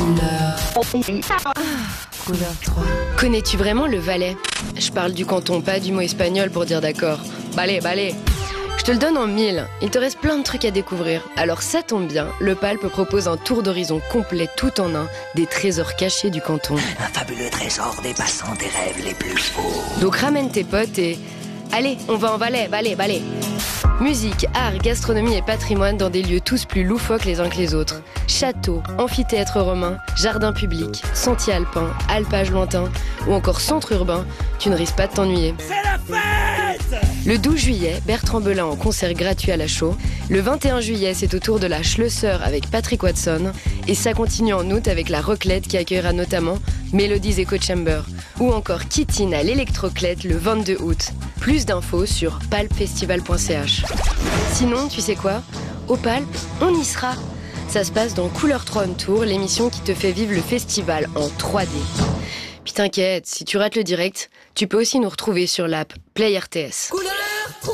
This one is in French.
Couleur 3. Connais-tu vraiment le Valais? Je parle du canton, pas du mot espagnol pour dire d'accord. Balai, balai. Je te le donne en 1000. Il te reste plein de trucs à découvrir. Alors ça tombe bien, le Palp propose un tour d'horizon complet tout en un des trésors cachés du canton. Un fabuleux trésor dépassant tes rêves les plus fous. Donc ramène tes potes et... Allez, on va en Valais, balai, balai. Musique, art, gastronomie et patrimoine dans des lieux tous plus loufoques les uns que les autres. Châteaux, amphithéâtres romains, jardins publics, sentiers alpins, alpages lointains ou encore centres urbains, tu ne risques pas de t'ennuyer. C'est la fête! Le 12 juillet, Bertrand Belin en concert gratuit à la Chaux. Le 21 juillet, c'est au tour de la Schlösser avec Patrick Watson. Et ça continue en août avec la Roclette qui accueillera notamment Melodies Echo Chamber. Ou encore Kittin à l'Electroclette le 22 août. Plus d'infos sur palpfestival.ch. Sinon, tu sais quoi? Au Palp, on y sera. Ça se passe dans Couleur 3 on Tour, l'émission qui te fait vivre le festival en 3D. Puis t'inquiète, si tu rates le direct, tu peux aussi nous retrouver sur l'app Play RTS. Couleur